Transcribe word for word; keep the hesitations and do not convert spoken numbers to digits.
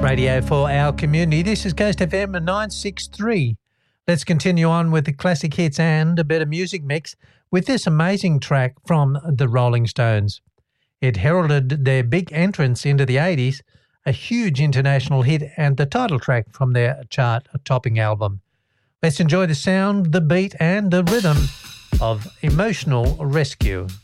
Radio for our community. This is Coast F M nine sixty-three. Let's continue on with the classic hits and a bit of music mix with this amazing track from the Rolling Stones. It heralded their big entrance into the eighties, a huge international hit and the title track from their chart-topping album. Let's enjoy the sound, the beat and the rhythm of Emotional Rescue.